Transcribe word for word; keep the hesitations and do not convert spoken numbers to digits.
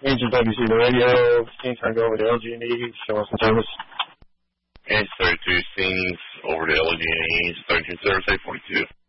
Agent W C the radio, Scenes trying to go over to L G and E, show us some service. Agent thirty-two, Scenes over to L G and E, thirty-two service eight forty-two.